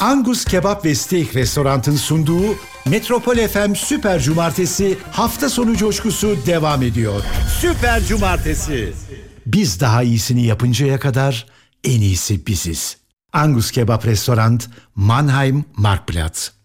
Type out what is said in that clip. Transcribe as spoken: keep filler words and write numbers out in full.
Angus Kebap ve Steak Restorant'ın sunduğu Metropol F M Süper Cumartesi hafta sonu coşkusu devam ediyor. Süper Cumartesi. Biz daha iyisini yapıncaya kadar en iyisi biziz. Angus Kebap Restorant, Mannheim Marktplatz.